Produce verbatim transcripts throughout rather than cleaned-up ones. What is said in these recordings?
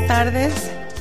buenas tardes.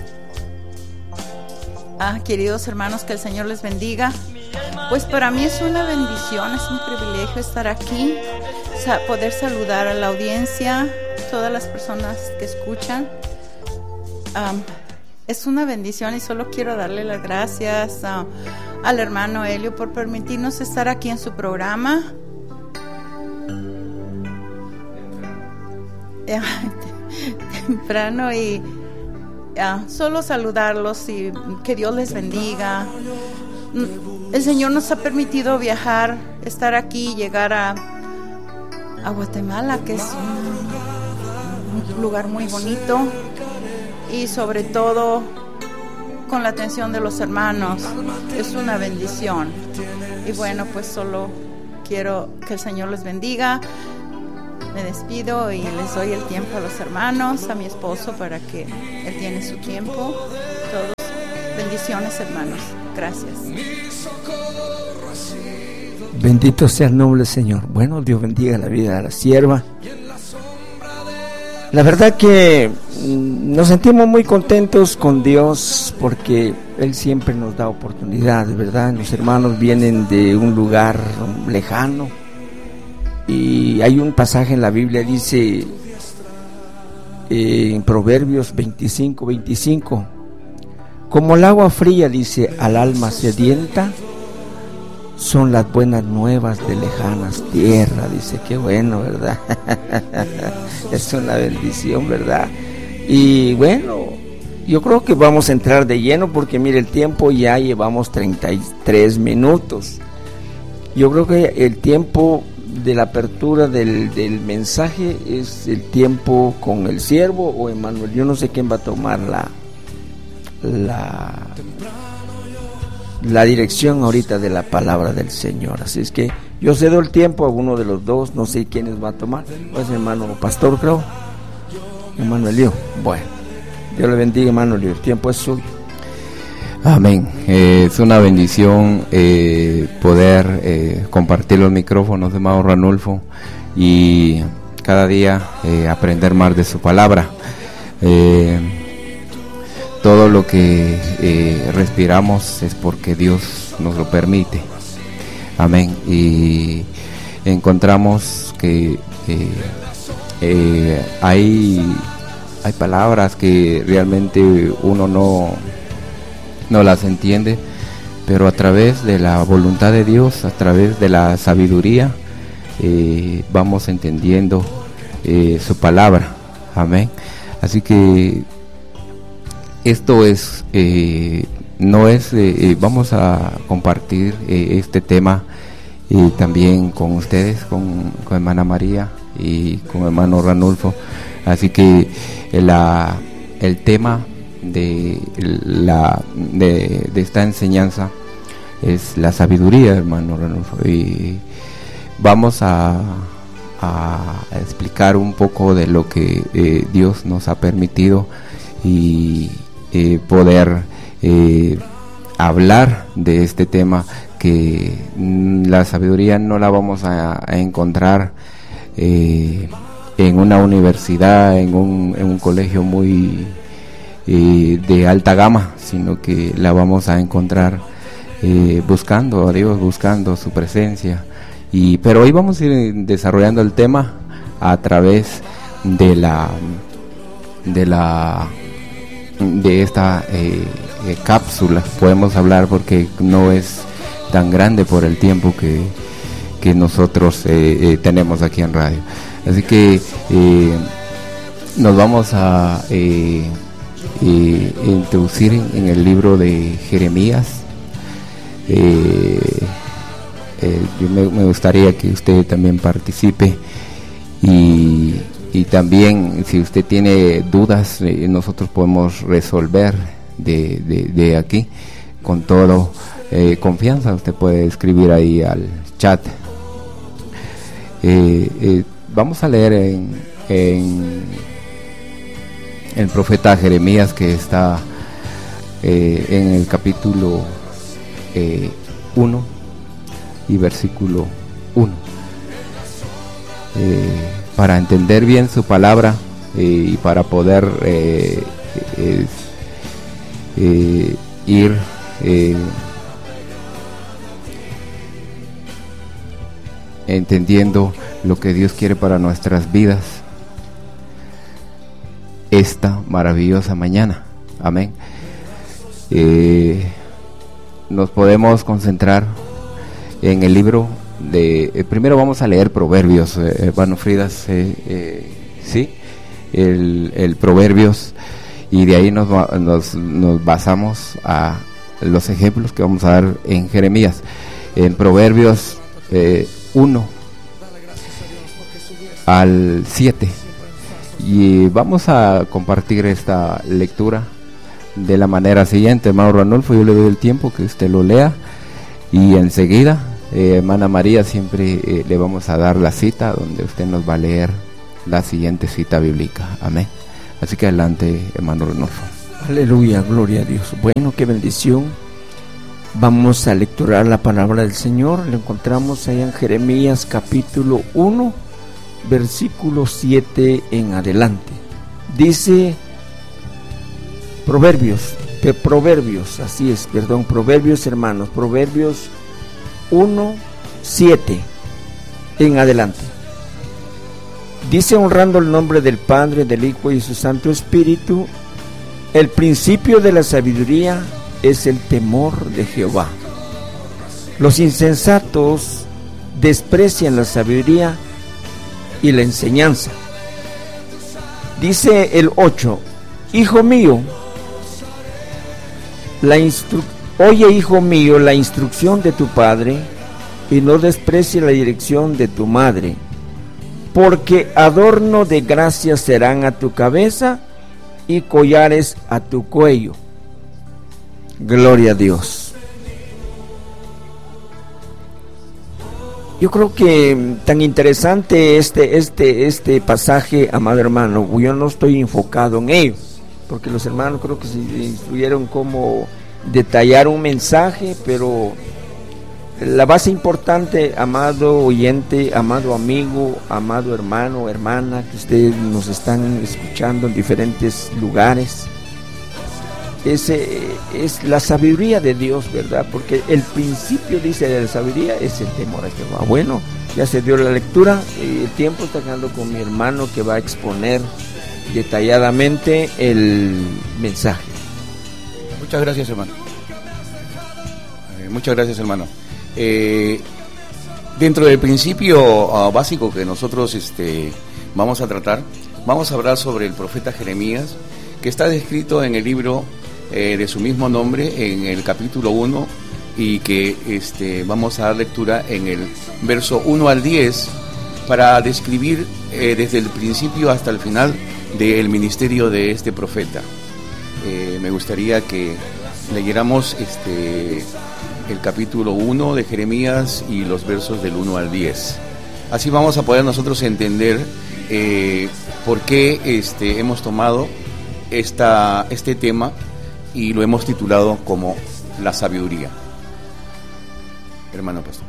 Ah, queridos hermanos, que el Señor les bendiga. Pues para mí es una bendición, es un privilegio estar aquí, sa- poder saludar a la audiencia, todas las personas que escuchan. Um, es una bendición y solo quiero darle las gracias uh, al hermano Helio por permitirnos estar aquí en su programa. Temprano y uh, solo saludarlos y que Dios les bendiga. El Señor nos ha permitido viajar, estar aquí, llegar a, a Guatemala, que es un, un lugar muy bonito, y sobre todo con la atención de los hermanos. Es una bendición. Y bueno, pues solo quiero que el Señor les bendiga. Me despido y les doy el tiempo a los hermanos, a mi esposo, para que él tiene su tiempo. Todos, bendiciones, hermanos. Gracias. Bendito sea el nombre del Señor. Bueno, Dios bendiga la vida de la sierva. La verdad que nos sentimos muy contentos con Dios porque Él siempre nos da oportunidades, ¿verdad? Los hermanos vienen de un lugar lejano. Y hay un pasaje en la Biblia, dice eh, en Proverbios veinticinco, veinticinco, como el agua fría, dice, al alma sedienta, son las buenas nuevas de lejanas tierras. Dice, qué bueno, ¿verdad? Es una bendición, ¿verdad? Y bueno, yo creo que vamos a entrar de lleno porque mire, el tiempo ya llevamos treinta y tres minutos. Yo creo que el tiempo de la apertura del, del mensaje es el tiempo con el siervo o Emmanuel. Yo no sé quién va a tomar la la la dirección ahorita de la palabra del Señor, así es que yo cedo el tiempo a uno de los dos, no sé quiénes va a tomar, pues hermano pastor, creo, Emmanuel Lío. Bueno, Dios le bendiga, Emmanuel Lío, el tiempo es suyo. Amén. Eh, es una bendición eh, poder eh, compartir los micrófonos de Mauro Ranulfo y cada día eh, aprender más de su palabra. Eh, todo lo que eh, respiramos es porque Dios nos lo permite. Amén. Y encontramos que eh, eh, hay, hay palabras que realmente uno no no las entiende, pero a través de la voluntad de Dios, a través de la sabiduría, eh, vamos entendiendo eh, su palabra. Amén. Así que esto es, eh, no es, eh, vamos a compartir eh, este tema eh, también con ustedes, con, con hermana María y con hermano Ranulfo. Así que eh, la, el tema de la de, de esta enseñanza es la sabiduría, hermano Ranulfo, y vamos a, a explicar un poco de lo que eh, Dios nos ha permitido y eh, poder eh, hablar de este tema, que mm, la sabiduría no la vamos a, a encontrar eh, en una universidad, en un, en un colegio muy Eh, de alta gama, sino que la vamos a encontrar eh, buscando a Dios, buscando su presencia. Y pero hoy vamos a ir desarrollando el tema a través de la de la de esta eh, eh, cápsula, podemos hablar, porque no es tan grande por el tiempo que que nosotros eh, eh, tenemos aquí en radio. Así que eh, nos vamos a eh, Eh, introducir en, en el libro de Jeremías. eh, eh, yo me, me gustaría que usted también participe y, y también si usted tiene dudas, eh, nosotros podemos resolver de, de, de aquí con todo eh, confianza. Usted puede escribir ahí al chat. eh, eh, vamos a leer en, en el profeta Jeremías, que está eh, en el capítulo eh, uno y versículo uno. Eh, para entender bien su palabra eh, y para poder eh, es eh, ir eh, entendiendo lo que Dios quiere para nuestras vidas esta maravillosa mañana. Amén. Eh, nos podemos concentrar en el libro de eh, primero vamos a leer Proverbios, eh, hermano Fridas, eh, eh, sí, el, el Proverbios, y de ahí nos, nos, nos basamos a los ejemplos que vamos a dar en Jeremías. En Proverbios eh, uno al siete, y vamos a compartir esta lectura de la manera siguiente. Hermano Ranulfo, yo le doy el tiempo que usted lo lea, y enseguida eh, hermana María siempre eh, le vamos a dar la cita donde usted nos va a leer la siguiente cita bíblica. Amén. Así que adelante, hermano Ranulfo. Aleluya, gloria a Dios. Bueno, qué bendición. Vamos a lecturar la palabra del Señor. Lo encontramos ahí en Jeremías capítulo uno, versículo siete en adelante. Dice Proverbios, de Proverbios, así es, perdón, Proverbios, hermanos, Proverbios uno, siete en adelante. Dice: honrando el nombre del Padre, del Hijo y su Santo Espíritu, el principio de la sabiduría es el temor de Jehová. Los insensatos desprecian la sabiduría y la enseñanza. Dice el ocho: hijo mío, la instru- oye, hijo mío, la instrucción de tu padre, y no desprecie la dirección de tu madre, porque adorno de gracia serán a tu cabeza y collares a tu cuello. Gloria a Dios. Yo creo que tan interesante este, este, este pasaje, amado hermano. Yo no estoy enfocado en ello, porque los hermanos creo que se instruyeron cómo detallar un mensaje, pero la base importante, amado oyente, amado amigo, amado hermano, hermana, que ustedes nos están escuchando en diferentes lugares, es, es la sabiduría de Dios, ¿verdad? Porque el principio, dice, de la sabiduría es el temor a Jehová. Bueno, ya se dio la lectura, y el tiempo está quedando con mi hermano, que va a exponer detalladamente el mensaje. Muchas gracias, hermano. Eh, muchas gracias, hermano. Eh, dentro del principio uh, básico que nosotros este, vamos a tratar, vamos a hablar sobre el profeta Jeremías, que está descrito en el libro eh, de su mismo nombre, en el capítulo uno, y que este, vamos a dar lectura en el verso uno al diez, para describir eh, desde el principio hasta el final del ministerio de este profeta. Eh, me gustaría que leyéramos este, el capítulo uno de Jeremías y los versos del uno al diez. Así vamos a poder nosotros entender eh, por qué este, hemos tomado esta, este tema y lo hemos titulado como la sabiduría. Hermano pastor.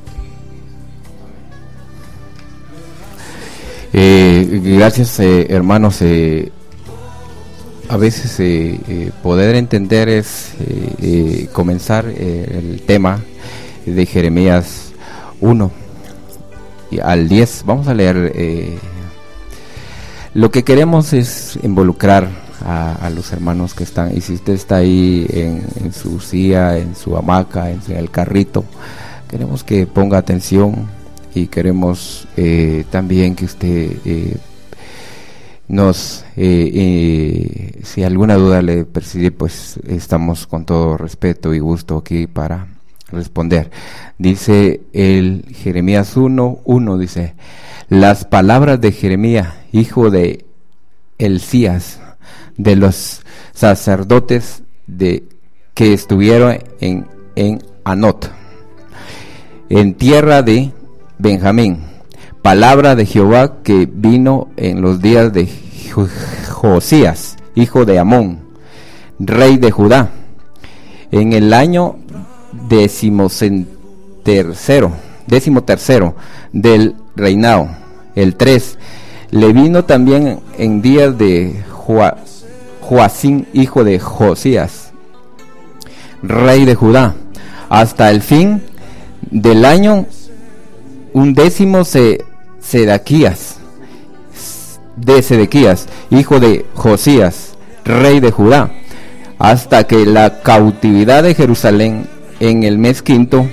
Eh, gracias, eh, hermanos. Eh, a veces eh, eh, poder entender es eh, eh, comenzar eh, el tema de Jeremías uno y al diez. Vamos a leer. Eh, lo que queremos es involucrar a, a los hermanos que están, y si usted está ahí en, en su silla, en su hamaca, en, en el carrito, queremos que ponga atención, y queremos eh, también que usted eh, nos, eh, eh, si alguna duda le persigue, pues estamos con todo respeto y gusto aquí para responder. Dice el Jeremías uno, uno, dice: las palabras de Jeremías, hijo de Elías, de los sacerdotes de que estuvieron en, en Anot, en tierra de Benjamín, palabra de Jehová que vino en los días de Josías, hijo de Amón, rey de Judá, en el año decimotercero, décimo tercero del reinado, el tres. Le vino también en días de Joacín, hijo de Josías, rey de Judá, hasta el fin del año undécimo se Sedequías, de Sedequías, hijo de Josías, rey de Judá, hasta que la cautividad de Jerusalén en el mes quinto.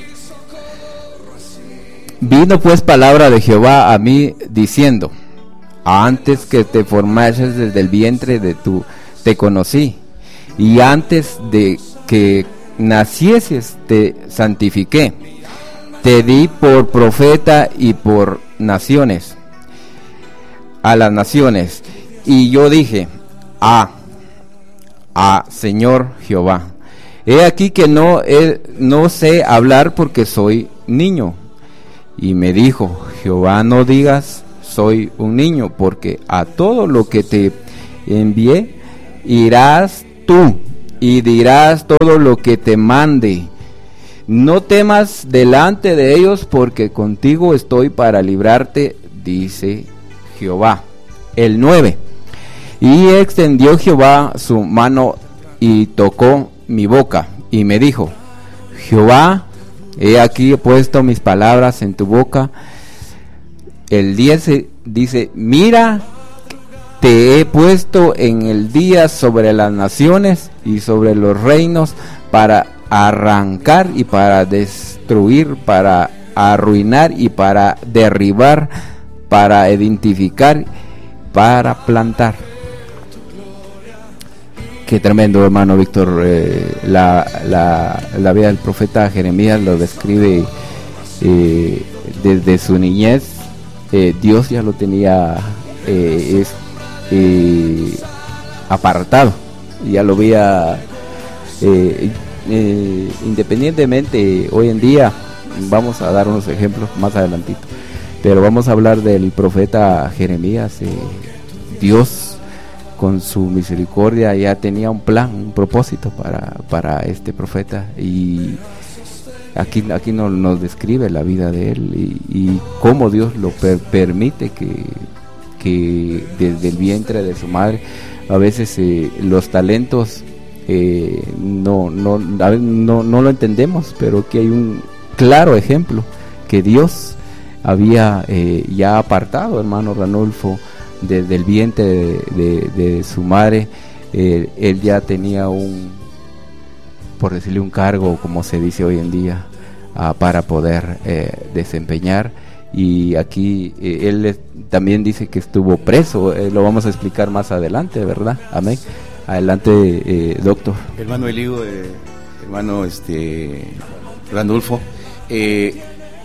Vino pues palabra de Jehová a mí diciendo: antes que te formases desde el vientre de tu te conocí, y antes de que nacieses te santifiqué, te di por profeta y por naciones, a las naciones. Y yo dije: ah, ah, Señor Jehová, he aquí que no, he, no sé hablar porque soy niño. Y me dijo Jehová: no digas soy un niño, porque a todo lo que te envié irás tú y dirás todo lo que te mande. No temas delante de ellos, porque contigo estoy para librarte, dice Jehová. El nueve. Y extendió Jehová su mano y tocó mi boca y me dijo: Jehová, he aquí he puesto mis palabras en tu boca. El diez dice: mira, te he puesto en el día sobre las naciones y sobre los reinos, para arrancar y para destruir, para arruinar y para derribar, para identificar, para plantar. Qué tremendo, hermano Víctor. eh, la, la, la vida del profeta Jeremías lo describe eh, desde su niñez. eh, Dios ya lo tenía eh, es, eh, apartado, ya lo veía eh, eh, independientemente. Hoy en día vamos a dar unos ejemplos más adelantito, pero vamos a hablar del profeta Jeremías. eh, Dios, con su misericordia, ya tenía un plan, un propósito para, para este profeta, y aquí, aquí nos, nos describe la vida de él y, y cómo Dios lo per, permite que, que desde el vientre de su madre, a veces eh, los talentos eh, no, no, no, no lo entendemos, pero que hay un claro ejemplo que Dios había eh, ya apartado, hermano Ranulfo, desde el vientre de, de, de su madre. eh, él ya tenía un, por decirle, un cargo, como se dice hoy en día, uh, para poder eh, desempeñar. Y aquí eh, él es, también dice que estuvo preso. eh, lo vamos a explicar más adelante, ¿verdad? Amén. Adelante, eh, doctor. Hermano Eligo, eh, hermano este Randulfo, eh,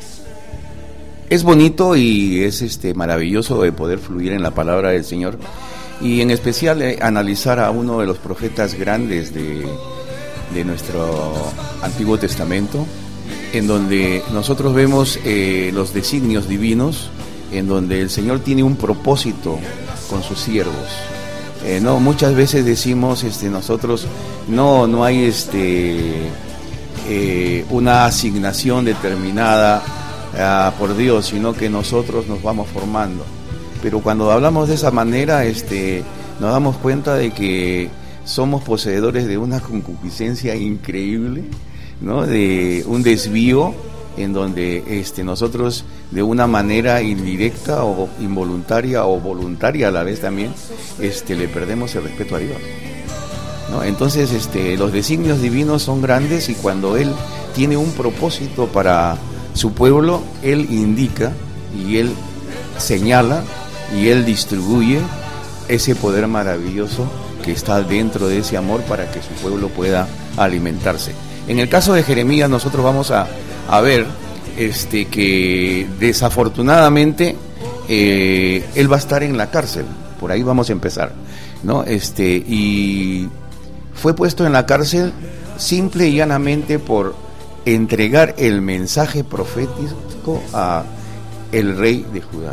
es bonito y es este maravilloso de poder fluir en la palabra del Señor, y en especial eh, analizar a uno de los profetas grandes de, de nuestro Antiguo Testamento, en donde nosotros vemos eh, los designios divinos, en donde el Señor tiene un propósito con sus siervos. Eh, no, muchas veces decimos este, nosotros no, no hay este eh, una asignación determinada Uh, por Dios, sino que nosotros nos vamos formando. Pero cuando hablamos de esa manera, este, nos damos cuenta de que somos poseedores de una concupiscencia increíble, ¿no? De un desvío en donde este, nosotros, de una manera indirecta o involuntaria o voluntaria a la vez también, este, le perdemos el respeto a Dios, ¿no? Entonces este, los designios divinos son grandes, y cuando Él tiene un propósito para su pueblo, Él indica y Él señala y Él distribuye ese poder maravilloso que está dentro de ese amor para que su pueblo pueda alimentarse. En el caso de Jeremías, nosotros vamos a, a ver este, que desafortunadamente eh, él va a estar en la cárcel. Por ahí vamos a empezar, ¿no? Este, y fue puesto en la cárcel simple y llanamente por entregar el mensaje profético a el rey de Judá,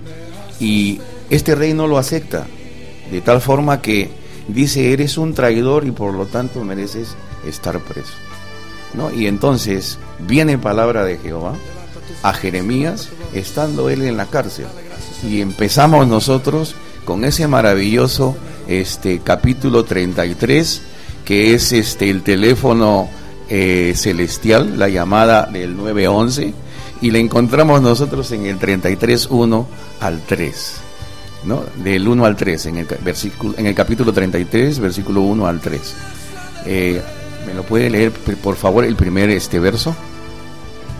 y este rey no lo acepta, de tal forma que dice: eres un traidor y por lo tanto mereces estar preso, ¿no? Y entonces viene palabra de Jehová a Jeremías estando él en la cárcel, y empezamos nosotros con ese maravilloso este capítulo treinta y tres, que es este el teléfono eh, celestial, la llamada del nueve once, y la encontramos nosotros en el treinta y tres, uno al tres, ¿no? Del uno al tres, en el versículo, en el capítulo treinta y tres, versículo uno al tres. Eh, ¿Me lo puede leer, por favor, el primer este verso?